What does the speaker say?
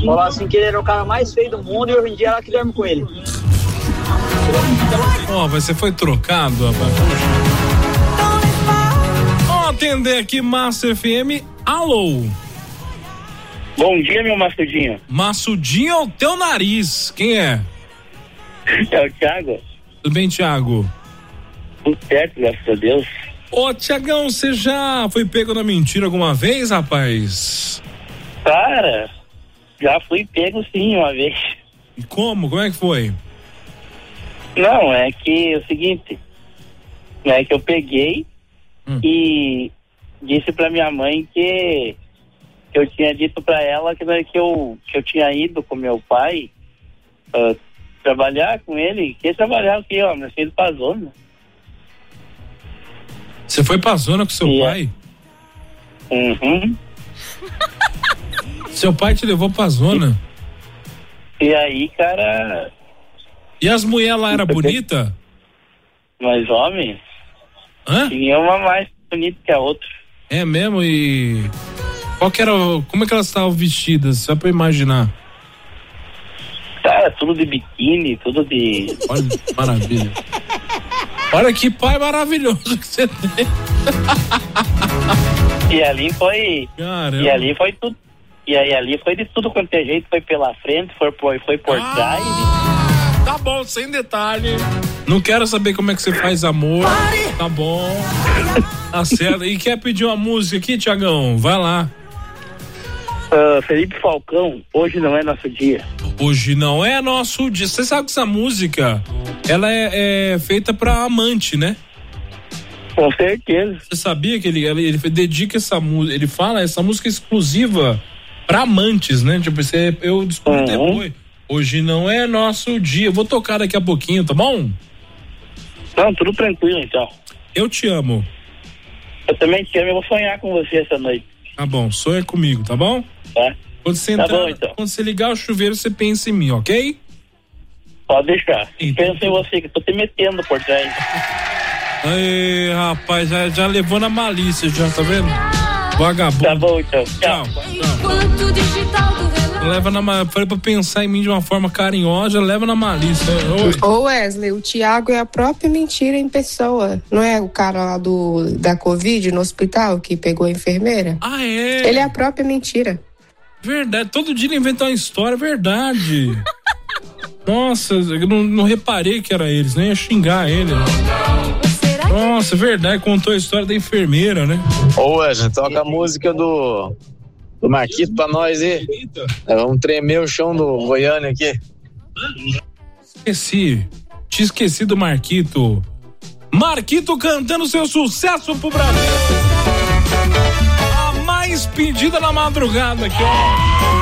Falou assim que ele era o cara mais feio do mundo e hoje em dia ela que dorme com ele. Mas você foi trocado, rapaz. Vamos atender aqui, Master FM. Alô? Bom dia, meu Maçudinho. Maçudinho é o teu nariz. Quem é? É o Thiago. Tudo bem, Thiago? Tudo certo, graças a Deus. Ô, Thiagão, você já foi pego na mentira alguma vez, rapaz? Cara, já fui pego sim uma vez. E como? Como é que foi? Não, é que é o seguinte, é que eu peguei e disse pra minha mãe que eu tinha dito pra ela que eu tinha ido com meu pai trabalhar com ele, que trabalhar aqui, ó, meu filho pra zona. Você foi pra zona com seu pai? Uhum. Seu pai te levou pra zona? E aí, cara... E as mulheres lá eram bonitas? Mas homens? Hã? Tinha uma mais bonita que a outra. É mesmo? E... como é que elas estavam vestidas? Só pra eu imaginar. Cara, tudo de biquíni, tudo de... Olha, maravilha. Olha que pai maravilhoso que você tem. E ali foi... Caramba. E ali foi tudo. E aí ali foi de tudo quanto é jeito. Foi pela frente, foi por trás. Tá bom, sem detalhe. Não quero saber como é que você faz amor. Tá bom. Tá certo. E quer pedir uma música aqui, Thiagão? Vai lá. Felipe Falcão, Hoje Não É Nosso Dia. Hoje não é nosso dia. Você sabe que essa música, ela é feita pra amante, né? Com certeza. Você sabia que ele dedica essa música, ele fala essa música exclusiva pra amantes, né? Tipo, eu descobri depois. Hoje não é nosso dia. Eu vou tocar daqui a pouquinho, tá bom? Não, tudo tranquilo, então. Eu te amo. Eu também te amo, eu vou sonhar com você essa noite. Tá bom, sonha comigo, tá bom? Tá. Quando você Tá bom, então. Quando você ligar o chuveiro, você pensa em mim, ok? Pode deixar. Então. Pensa em você, que eu tô te metendo por trás. Aí, rapaz, já levou na malícia, já, tá vendo? Vagabundo. Tá bom, então. Tchau. Leva falei pra pensar em mim de uma forma carinhosa, leva na malícia. Ô Wesley, o Thiago é a própria mentira em pessoa. Não é o cara lá da Covid no hospital que pegou a enfermeira? Ah, é? Ele é a própria mentira. Verdade, todo dia ele inventa uma história, verdade. Nossa, eu não reparei que era eles, nem ia xingar ele. Nossa, verdade, contou a história da enfermeira, né? Ô Wesley, toca a música do Marquito pra nós aí. Vamos tremer o chão do Goiânia aqui. Tinha esquecido do Marquito. Marquito cantando seu sucesso pro Brasil. A mais pedida na madrugada aqui, ó.